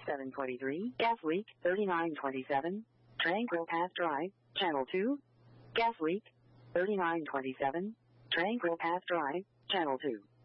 723, gas leak, 3927, Tranquil Pass Drive, Channel 2. Gas leak, 3927, Tranquil Pass Drive, Channel 2.